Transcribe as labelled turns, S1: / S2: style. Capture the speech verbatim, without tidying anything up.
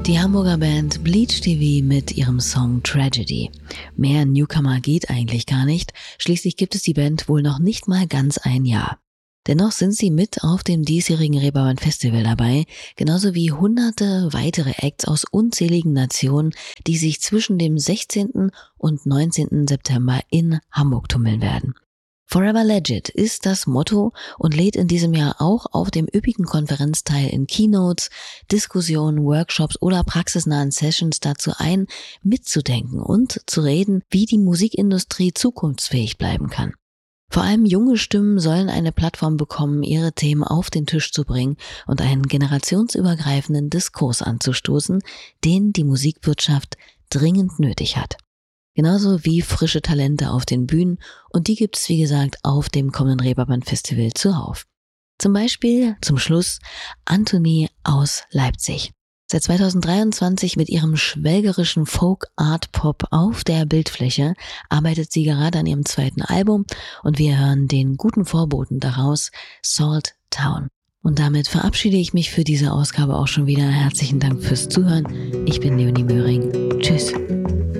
S1: Die Hamburger Band Bleach T V mit ihrem Song Tragedy. Mehr Newcomer geht eigentlich gar nicht, schließlich gibt es die Band wohl noch nicht mal ganz ein Jahr. Dennoch sind sie mit auf dem diesjährigen Reeperbahn Festival dabei, genauso wie hunderte weitere Acts aus unzähligen Nationen, die sich zwischen dem sechzehnten und neunzehnten September in Hamburg tummeln werden. Forever Legit ist das Motto und lädt in diesem Jahr auch auf dem üppigen Konferenzteil in Keynotes, Diskussionen, Workshops oder praxisnahen Sessions dazu ein, mitzudenken und zu reden, wie die Musikindustrie zukunftsfähig bleiben kann. Vor allem junge Stimmen sollen eine Plattform bekommen, ihre Themen auf den Tisch zu bringen und einen generationsübergreifenden Diskurs anzustoßen, den die Musikwirtschaft dringend nötig hat. Genauso wie frische Talente auf den Bühnen, und die gibt es wie gesagt auf dem kommenden Reeperbahn Festival zuhauf. Zum Beispiel zum Schluss Anthony aus Leipzig. Seit zweitausenddreiundzwanzig mit ihrem schwelgerischen Folk-Art-Pop auf der Bildfläche arbeitet sie gerade an ihrem zweiten Album und wir hören den guten Vorboten daraus, Salt Town. Und damit verabschiede ich mich für diese Ausgabe auch schon wieder. Herzlichen Dank fürs Zuhören. Ich bin Leonie Möhring. Tschüss.